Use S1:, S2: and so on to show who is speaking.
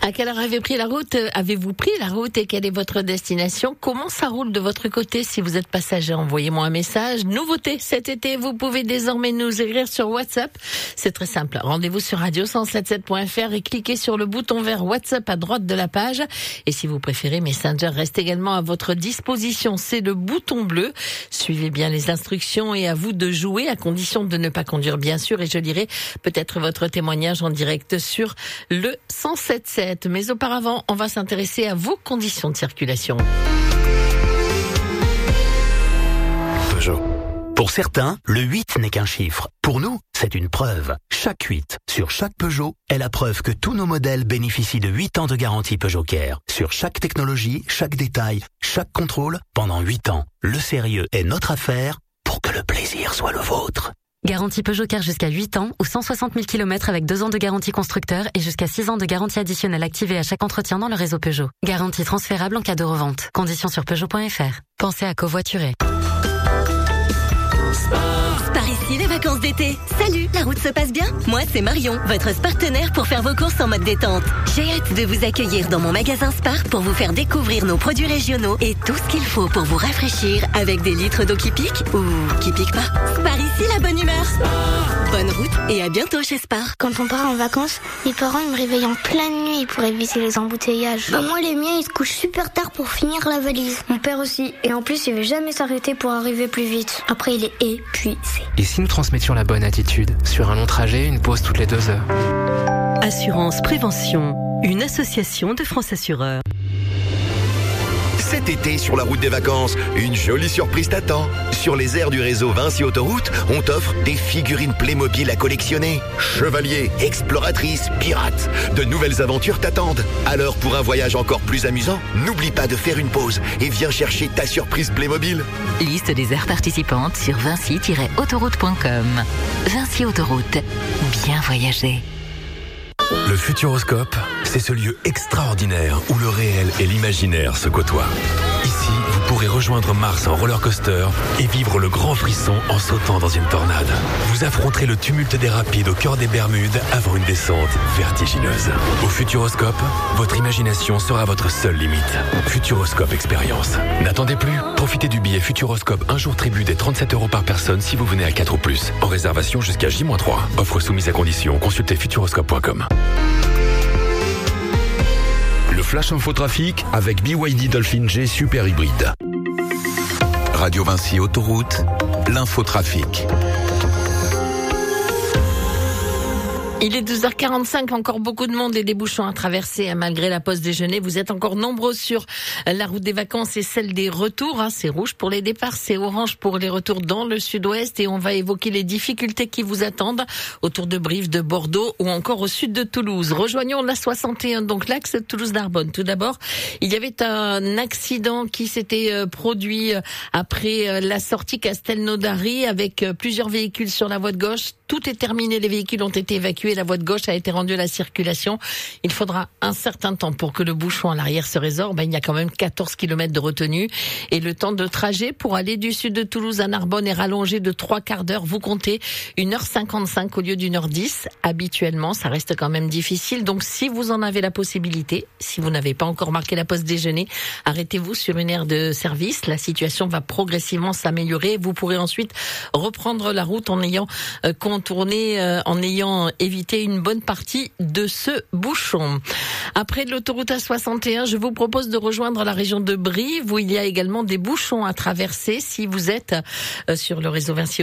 S1: À quelle heure avez-vous pris la route et quelle est votre destination? Comment ça roule de votre côté? Si vous êtes passager, envoyez-moi un message. Nouveauté cet été, vous pouvez désormais nous écrire sur WhatsApp. C'est très simple. Rendez-vous sur radio177.fr et cliquez sur le bouton vert WhatsApp à droite de la page. Et si vous préférez, Messenger reste également à votre disposition. C'est le bouton bleu. Suivez bien les instructions et à vous de jouer, à condition de ne pas conduire, bien sûr. Et je lirai peut-être votre témoignage en direct sur le 107.7. Mais auparavant, on va s'intéresser à vos conditions de circulation.
S2: Peugeot. Pour certains, le 8 n'est qu'un chiffre. Pour nous, c'est une preuve. Chaque 8 sur chaque Peugeot est la preuve que tous nos modèles bénéficient de 8 ans de garantie Peugeot Care. Sur chaque technologie, chaque détail, chaque contrôle, pendant 8 ans. Le sérieux est notre affaire pour que le plaisir soit le vôtre.
S3: Garantie Peugeot Care jusqu'à 8 ans ou 160 000 km avec 2 ans de garantie constructeur et jusqu'à 6 ans de garantie additionnelle activée à chaque entretien dans le réseau Peugeot. Garantie transférable en cas de revente. Conditions sur Peugeot.fr. Pensez à covoiturer.
S4: Par ici, les vacances d'été. Salut, la route se passe bien? Moi, c'est Marion, votre partenaire pour faire vos courses en mode détente. J'ai hâte de vous accueillir dans mon magasin Spar pour vous faire découvrir nos produits régionaux et tout ce qu'il faut pour vous rafraîchir avec des litres d'eau qui piquent ou qui piquent pas. Spar ici, la bonne humeur. Bonne route et à bientôt chez Spar.
S5: Quand on part en vacances, mes parents ils me réveillent en pleine nuit pour éviter les embouteillages. Moi, les miens, ils se couchent super tard pour finir la valise. Mon père aussi. Et en plus, il veut jamais s'arrêter pour arriver plus vite. Après, il est épuisé.
S6: Et si nous transmettions la bonne attitude? Sur un long trajet, une pause toutes les 2 heures.
S7: Assurance Prévention, une association de France Assureurs.
S8: Cet été, sur la route des vacances, une jolie surprise t'attend. Sur les aires du réseau Vinci Autoroute, on t'offre des figurines Playmobil à collectionner. Chevaliers, exploratrices, pirates, de nouvelles aventures t'attendent. Alors, pour un voyage encore plus amusant, n'oublie pas de faire une pause et viens chercher ta surprise Playmobil.
S9: Liste des aires participantes sur vinci-autoroute.com. Vinci Autoroute, bien voyager.
S10: Le Futuroscope, c'est ce lieu extraordinaire où le réel et l'imaginaire se côtoient. Ici, vous pourrez rejoindre Mars en roller coaster et vivre le grand frisson en sautant dans une tornade. Vous affronterez le tumulte des rapides au cœur des Bermudes avant une descente vertigineuse. Au Futuroscope, votre imagination sera votre seule limite. Futuroscope Expérience. N'attendez plus, profitez du billet Futuroscope un jour tribu des 37 € par personne si vous venez à 4 ou plus. En réservation jusqu'à J-3. Offre soumise à condition. Consultez futuroscope.com.
S11: Le Flash Infotrafic avec BYD Dolphin G Super Hybride.
S12: Radio Vinci Autoroute, l'infotrafic.
S1: Il est 12h45, encore beaucoup de monde et des bouchons à traverser malgré la pause déjeuner. Vous êtes encore nombreux sur la route des vacances et celle des retours. C'est rouge pour les départs, c'est orange pour les retours dans le sud-ouest et on va évoquer les difficultés qui vous attendent autour de Brive, de Bordeaux ou encore au sud de Toulouse. Rejoignons la 61, donc l'axe Toulouse-Narbonne. Tout d'abord, il y avait un accident qui s'était produit après la sortie Castelnaudary avec plusieurs véhicules sur la voie de gauche. Tout est terminé, les véhicules ont été évacués, la voie de gauche a été rendue à la circulation. Il faudra un certain temps pour que le bouchon à l'arrière se résorbe. Il y a quand même 14 km de retenue et le temps de trajet pour aller du sud de Toulouse à Narbonne est rallongé de 3/4 d'heure. Vous comptez 1h55 au lieu d'1h10. Habituellement, ça reste quand même difficile. Donc si vous en avez la possibilité, si vous n'avez pas encore marqué la pause déjeuner, arrêtez-vous sur une aire de service. La situation va progressivement s'améliorer. Vous pourrez ensuite reprendre la route en ayant contourné, en ayant évité une bonne partie de ce bouchon. Après l'autoroute A61, je vous propose de rejoindre la région de Brive où il y a également des bouchons à traverser si vous êtes sur le réseau Vinci